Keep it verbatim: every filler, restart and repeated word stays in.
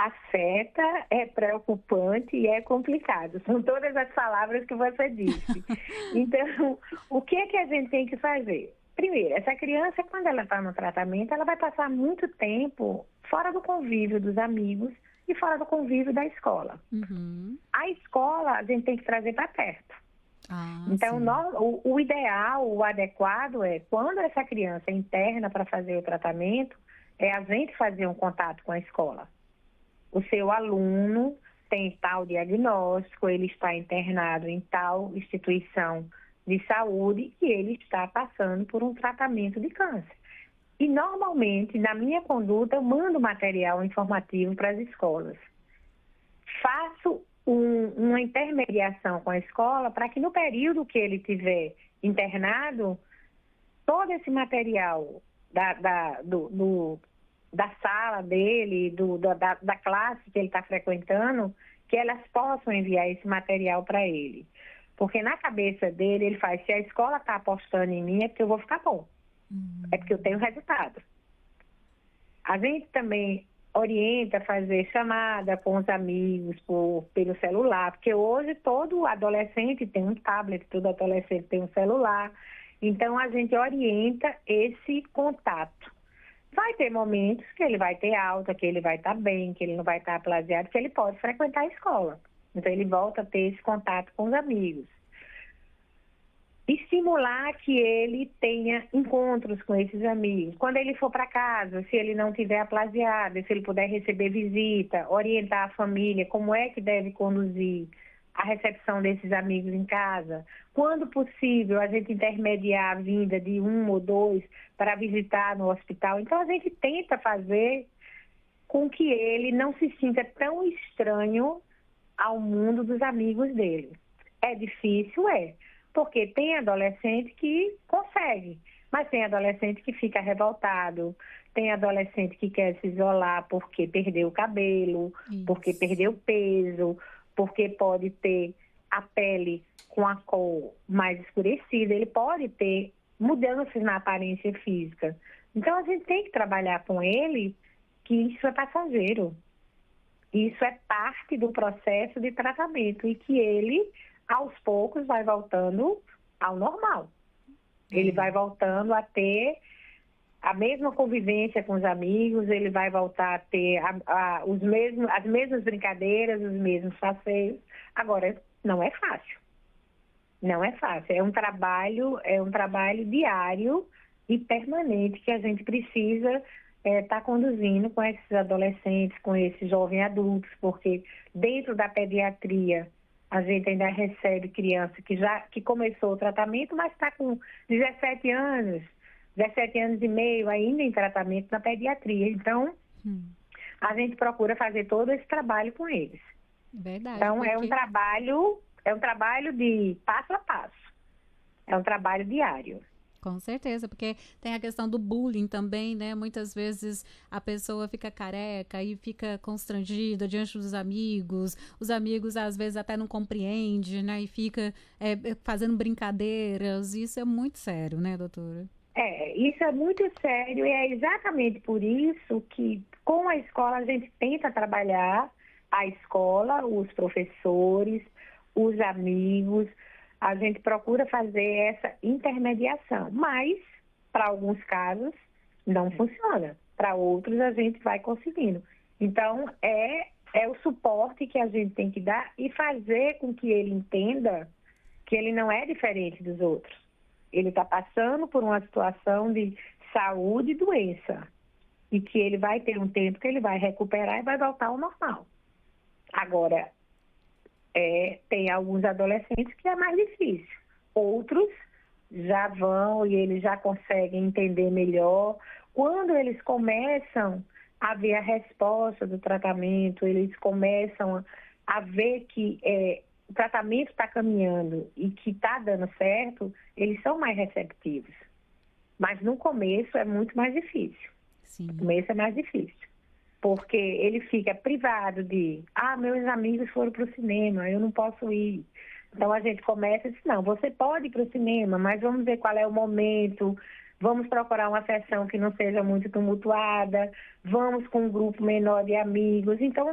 afeta, é preocupante e é complicado. São todas as palavras que você disse. Então, o que é que a gente tem que fazer? Primeiro, essa criança, quando ela está no tratamento, ela vai passar muito tempo fora do convívio dos amigos e fora do convívio da escola. Uhum. A escola a gente tem que trazer para perto. Ah, Então, sim. nós, o, o ideal, o adequado é, quando essa criança interna para fazer o tratamento, é a gente fazer um contato com a escola. O seu aluno tem tal diagnóstico, ele está internado em tal instituição de saúde e ele está passando por um tratamento de câncer. E, normalmente, na minha conduta, eu mando material informativo para as escolas. Faço um, uma intermediação com a escola para que, no período que ele tiver internado, todo esse material da, da, do, do, da sala dele, do, da, da classe que ele está frequentando, que elas possam enviar esse material para ele. Porque na cabeça dele, ele faz, se a escola está apostando em mim, é porque eu vou ficar bom. Uhum. É porque eu tenho resultado. A gente também orienta a fazer chamada com os amigos por, pelo celular, porque hoje todo adolescente tem um tablet, todo adolescente tem um celular. Então, a gente orienta esse contato. Vai ter momentos que ele vai ter alta, que ele vai estar bem, que ele não vai estar aplaziado, que ele pode frequentar a escola. Então, ele volta a ter esse contato com os amigos. Estimular que ele tenha encontros com esses amigos. Quando ele for para casa, se ele não tiver aplaziado, se ele puder receber visita, orientar a família como é que deve conduzir a recepção desses amigos em casa. Quando possível, a gente intermediar a vinda de um ou dois para visitar no hospital. Então, a gente tenta fazer com que ele não se sinta tão estranho ao mundo dos amigos dele. É difícil, é. Porque tem adolescente que consegue, mas tem adolescente que fica revoltado, tem adolescente que quer se isolar porque perdeu o cabelo, Isso. porque perdeu peso, porque pode ter a pele com a cor mais escurecida, ele pode ter mudanças na aparência física. Então, a gente tem que trabalhar com ele que isso é passageiro. Isso é parte do processo de tratamento e que ele, aos poucos, vai voltando ao normal. Ele vai voltando a ter a mesma convivência com os amigos, ele vai voltar a ter a, a, os mesmos, as mesmas brincadeiras, os mesmos passeios. Agora, não é fácil. Não é fácil. É um trabalho, é um trabalho diário e permanente que a gente precisa estar é, conduzindo com esses adolescentes, com esses jovens adultos, porque dentro da pediatria a gente ainda recebe criança que já que começou o tratamento, mas está com dezessete anos, dezessete anos e meio ainda em tratamento na pediatria. Então, hum. a gente procura fazer todo esse trabalho com eles. Verdade. Então, porque... é um trabalho, é um trabalho de passo a passo. É um trabalho diário. Com certeza, porque tem a questão do bullying também, né? Muitas vezes a pessoa fica careca e fica constrangida diante dos amigos. Os amigos, às vezes, até não compreendem, né? E fica é, fazendo brincadeiras. Isso é muito sério, né, doutora? É, isso é muito sério e é exatamente por isso que, com a escola, a gente tenta trabalhar a escola, os professores, os amigos. A gente procura fazer essa intermediação, mas, para alguns casos, não funciona. Para outros, a gente vai conseguindo. Então, é, é o suporte que a gente tem que dar e fazer com que ele entenda que ele não é diferente dos outros. Ele está passando por uma situação de saúde e doença. E que ele vai ter um tempo que ele vai recuperar e vai voltar ao normal. Agora, É, tem alguns adolescentes que é mais difícil. Outros já vão e eles já conseguem entender melhor. Quando eles começam a ver a resposta do tratamento, eles começam a ver que é, o tratamento está caminhando e que está dando certo, eles são mais receptivos. Mas no começo é muito mais difícil. Sim. No começo é mais difícil. Porque ele fica privado de, ah, meus amigos foram para o cinema, eu não posso ir. Então, a gente começa e diz, não, você pode ir para o cinema, mas vamos ver qual é o momento, vamos procurar uma sessão que não seja muito tumultuada, vamos com um grupo menor de amigos. Então,